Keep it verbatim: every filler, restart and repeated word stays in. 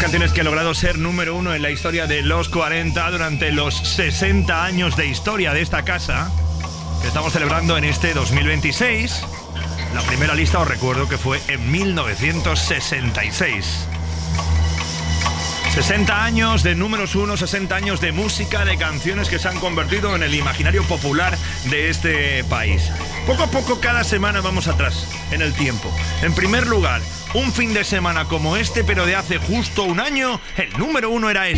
canciones que han logrado ser número uno en la historia de los cuarenta durante los sesenta años de historia de esta casa que estamos celebrando en este dos mil veintiséis. La primera lista os recuerdo que fue en mil novecientos sesenta y seis. sesenta años de números uno, sesenta años de música, de canciones que se han convertido en el imaginario popular de este país. Poco a poco, cada semana vamos atrás en el tiempo. En primer lugar, un fin de semana como este, pero de hace justo un año, el número uno era este.